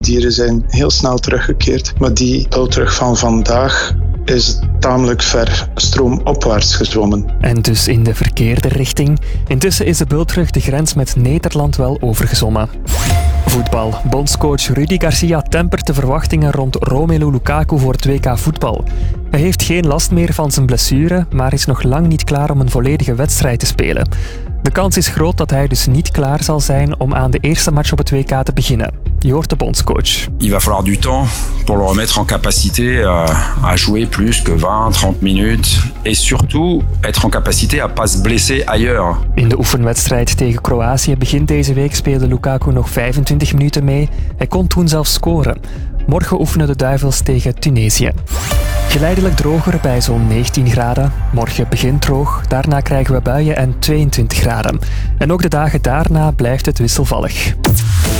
dieren zijn heel snel teruggekeerd. Maar die bultrug van vandaag is tamelijk ver stroomopwaarts gezwommen. En dus in de verkeerde richting. Intussen is de bultrug de grens met Nederland wel overgezwommen. Voetbal. Bondscoach Rudi Garcia tempert de verwachtingen rond Romelu Lukaku voor het WK voetbal. Hij heeft geen last meer van zijn blessure, maar is nog lang niet klaar om een volledige wedstrijd te spelen. De kans is groot dat hij dus niet klaar zal zijn om aan de eerste match op het WK te beginnen. Je hoort de bondscoach. Il va falloir du temps pour le remettre en capacité à jouer plus que 20, 30 minutes. Et surtout, être en capacité à pas se blesser ailleurs. In de oefenwedstrijd tegen Kroatië begin deze week speelde Lukaku nog 25 minuten mee. Hij kon toen zelfs scoren. Morgen oefenen de Duivels tegen Tunesië. Geleidelijk droger bij zo'n 19 graden. Morgen begint droog, daarna krijgen we buien en 22 graden. En ook de dagen daarna blijft het wisselvallig.